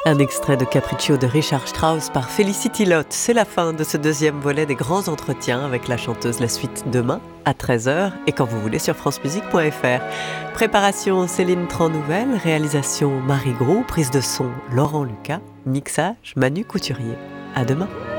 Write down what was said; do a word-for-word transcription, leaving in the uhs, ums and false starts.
Un extrait de Capriccio de Richard Strauss par Felicity Lott. C'est la fin de ce deuxième volet des grands entretiens avec la chanteuse. La suite demain à treize heures et quand vous voulez sur francemusique point f r. Préparation Céline Trannouvelle, réalisation Marie Gros, prise de son Laurent Lucas, mixage Manu Couturier. À demain.